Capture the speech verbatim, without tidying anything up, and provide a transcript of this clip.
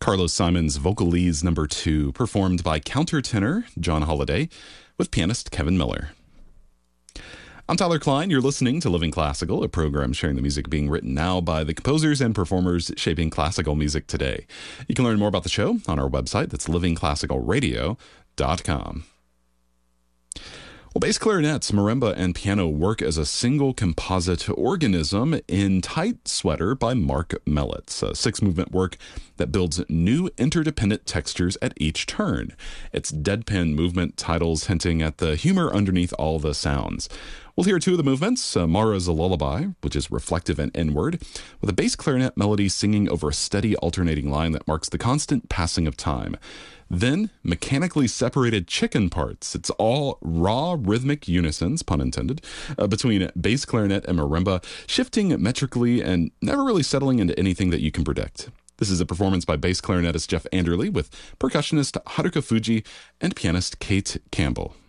Carlos Simon's Vocalese Number Two, performed by countertenor John Holliday with pianist Kevin Miller. I'm Tyler Klein. You're listening to Living Classical, a program sharing the music being written now by the composers and performers shaping classical music today. You can learn more about the show on our website. That's living classical radio dot com. Well, bass clarinets, marimba, and piano work as a single composite organism in Tight Sweater by Mark Mellitz, a six-movement work that builds new interdependent textures at each turn. Its deadpan movement titles hinting at the humor underneath all the sounds. We'll hear two of the movements, uh, Mara's a Lullaby, which is reflective and inward, with a bass clarinet melody singing over a steady alternating line that marks the constant passing of time. Then, mechanically separated chicken parts. It's all raw rhythmic unisons, pun intended, uh, between bass clarinet and marimba, shifting metrically and never really settling into anything that you can predict. This is a performance by bass clarinetist Jeff Anderle with percussionist Haruka Fuji and pianist Kate Campbell.